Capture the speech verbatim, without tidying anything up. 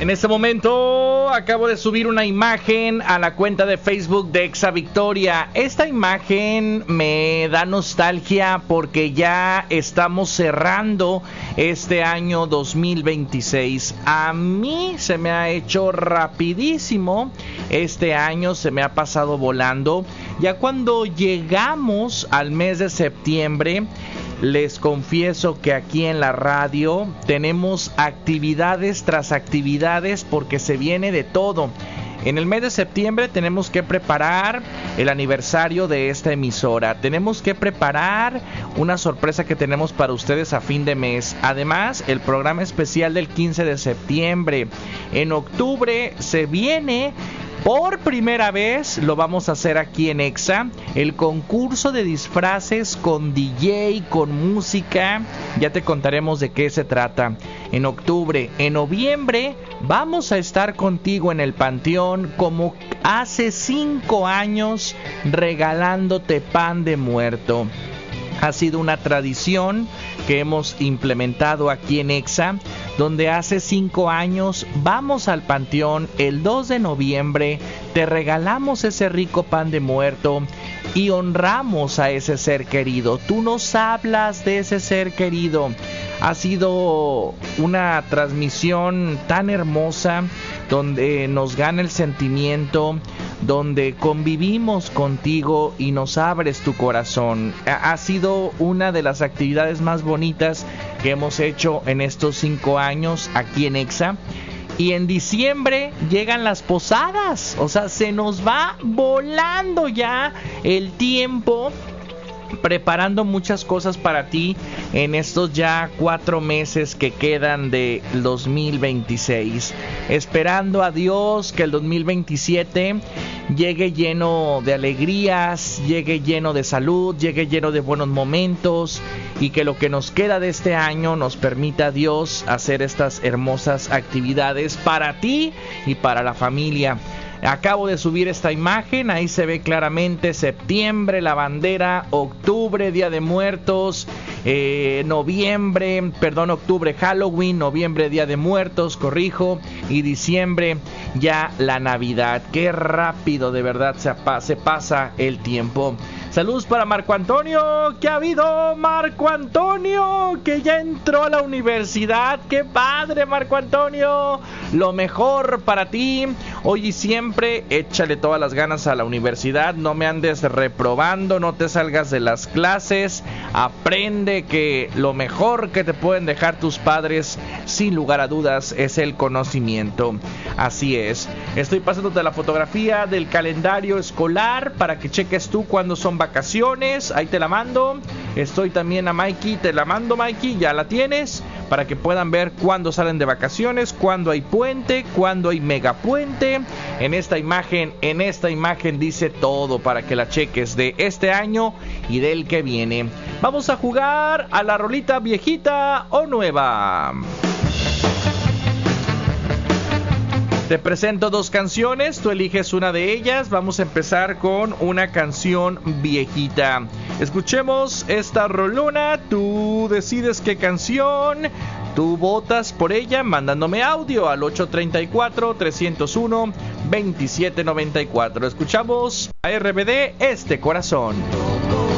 En este momento acabo de subir una imagen a la cuenta de Facebook de Exa Victoria. Esta imagen me da nostalgia porque ya estamos cerrando este año dos mil veintiséis. A mí se me ha hecho rapidísimo. Este año se me ha pasado volando. Ya cuando llegamos al mes de septiembre, les confieso que aquí en la radio tenemos actividades tras actividades porque se viene de todo. En el mes de septiembre tenemos que preparar el aniversario de esta emisora. Tenemos que preparar una sorpresa que tenemos para ustedes a fin de mes. Además, el programa especial del quince de septiembre. En octubre se viene... Por primera vez lo vamos a hacer aquí en Exa, el concurso de disfraces con D J, con música. Ya te contaremos de qué se trata. En octubre, en noviembre, vamos a estar contigo en el Panteón como hace cinco años, regalándote pan de muerto. Ha sido una tradición que hemos implementado aquí en Exa, donde hace cinco años vamos al Panteón el dos de noviembre, te regalamos ese rico pan de muerto y honramos a ese ser querido. Tú nos hablas de ese ser querido. Ha sido una transmisión tan hermosa donde nos gana el sentimiento, donde convivimos contigo y nos abres tu corazón. Ha sido una de las actividades más bonitas que hemos hecho en estos cinco años aquí en Exa. Y en diciembre llegan las posadas. O sea, se nos va volando ya el tiempo, preparando muchas cosas para ti en estos ya cuatro meses que quedan de dos mil veintiséis. Esperando a Dios que el dos mil veintisiete llegue lleno de alegrías, llegue lleno de salud, llegue lleno de buenos momentos y que lo que nos queda de este año nos permita Dios hacer estas hermosas actividades para ti y para la familia. Acabo de subir esta imagen, ahí se ve claramente septiembre, la bandera, octubre, Día de Muertos, eh, noviembre, perdón, octubre, Halloween, noviembre, Día de Muertos, corrijo, y diciembre, ya la Navidad. Qué rápido, de verdad, se, se pasa el tiempo. Saludos para Marco Antonio. ¿Qué ha habido, Marco Antonio? Que ya entró a la universidad. ¡Qué padre, Marco Antonio! Lo mejor para ti. Hoy y siempre, échale todas las ganas a la universidad. No me andes reprobando, no te salgas de las clases. Aprende que lo mejor que te pueden dejar tus padres, sin lugar a dudas, es el conocimiento. Así es. Estoy pasándote la fotografía del calendario escolar para que cheques tú cuándo son vacaciones. Ahí te la mando. Estoy también a Mikey, te la mando, Mikey, ya la tienes, para que puedan ver cuándo salen de vacaciones, cuándo hay puente, cuándo hay megapuente. En esta imagen, en esta imagen dice todo para que la cheques de este año y del que viene. Vamos a jugar a la rolita viejita o nueva. Te presento dos canciones, tú eliges una de ellas. Vamos a empezar con una canción viejita. Escuchemos esta rolona, tú decides qué canción, tú votas por ella mandándome audio al ocho tres cuatro, tres cero uno, dos siete nueve cuatro. Escuchamos a R B D, Este Corazón.